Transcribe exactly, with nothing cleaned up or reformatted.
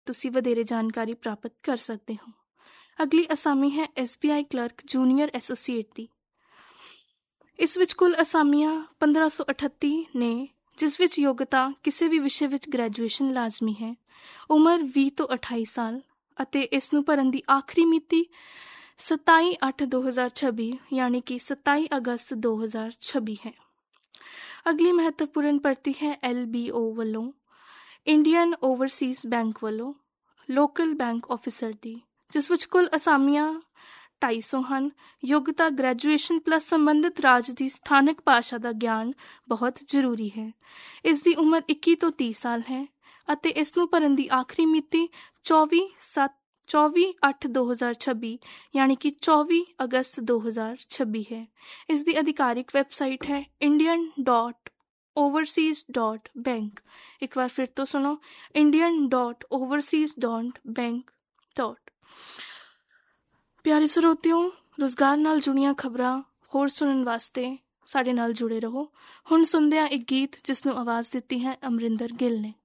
ਤੁਸੀਂ ਵਧੇਰੇ ਜਾਣਕਾਰੀ ਪ੍ਰਾਪਤ ਕਰ ਸਕਦੇ ਹੋ। ਅਗਲੀ ਅਸਾਮੀ ਹੈ S B I clerk junior associate ਦੀ। ਇਸ ਵਿੱਚ ਕੁੱਲ ਅਸਾਮੀਆਂ ਪੰਦਰਾਂ ਸੌ ਅਠੱਤੀ ਨੇ, ਜਿਸ ਵਿੱਚ ਯੋਗਤਾ ਕਿਸੇ ਵੀ ਵਿਸ਼ੇ ਵਿੱਚ ਗ੍ਰੈਜੂਏਸ਼ਨ ਲਾਜ਼ਮੀ ਹੈ। ਉਮਰ ਵੀਹ ਤੋਂ ਅਠਾਈ ਸਾਲ ਅਤੇ ਇਸ ਨੂੰ ਭਰਨ ਦੀ ਆਖਰੀ ਮਿਤੀ ਸਤਾਈ ਅੱਠ ਦੋ ਹਜ਼ਾਰ ਛੱਬੀ ਯਾਨੀ ਕਿ ਸਤਾਈ ਅਗਸਤ ਦੋ ਹਜ਼ਾਰ ਛੱਬੀ ਹੈ। ਅਗਲੀ ਮਹੱਤਵਪੂਰਨ ਭਰਤੀ ਹੈ ਐਲ ਬੀ ਓ ਵੱਲੋਂ, ਇੰਡੀਅਨ ਓਵਰਸੀਜ਼ ਬੈਂਕ ਵੱਲੋਂ ਲੋਕਲ ਬੈਂਕ ਆਫਿਸਰ ਦੀ, ਜਿਸ ਵਿੱਚ ਕੁੱਲ ਅਸਾਮੀਆਂ ਢਾਈ ਸੌ ਹਨ। ਯੋਗਤਾ ਗ੍ਰੈਜੂਏਸ਼ਨ ਪਲੱਸ ਸੰਬੰਧਿਤ ਰਾਜ ਦੀ ਸਥਾਨਕ ਭਾਸ਼ਾ ਦਾ ਗਿਆਨ ਬਹੁਤ ਜ਼ਰੂਰੀ ਹੈ। ਇਸ ਦੀ ਉਮਰ ਇੱਕੀ ਤੋਂ ਤੀਹ ਸਾਲ ਹੈ ਅਤੇ ਇਸ ਨੂੰ ਭਰਨ ਦੀ ਆਖਰੀ ਮਿਤੀ ਚੌਵੀ ਸੱਤ ਚੌਵੀ ਅੱਠ ਦੋ ਹਜ਼ਾਰ ਛੱਬੀ ਯਾਨੀ ਕਿ ਚੌਵੀ ਅਗਸਤ ਦੋ ਹਜ਼ਾਰ ਛੱਬੀ ਹੈ। ਇਸ ਦੀ ਅਧਿਕਾਰਿਕ ਵੈਬਸਾਈਟ ਹੈ Indian dot Overseas dot bank. ਇੱਕ ਵਾਰ ਫਿਰ ਤੋਂ ਸੁਣੋ, Indian dot Overseas dot bank dot. ਪਿਆਰੇ ਸਰੋਤਿਓ, ਰੁਜ਼ਗਾਰ ਨਾਲ ਜੁੜੀਆਂ ਖਬਰਾਂ ਹੋਰ ਸੁਣਨ ਵਾਸਤੇ ਸਾਡੇ ਨਾਲ ਜੁੜੇ ਰਹੋ। ਹੁਣ ਸੁਣਦੇ ਹਾਂ ਇੱਕ ਗੀਤ ਜਿਸ ਨੂੰ ਆਵਾਜ਼ ਦਿੱਤੀ ਹੈ ਅਮਰਿੰਦਰ ਗਿੱਲ ਨੇ।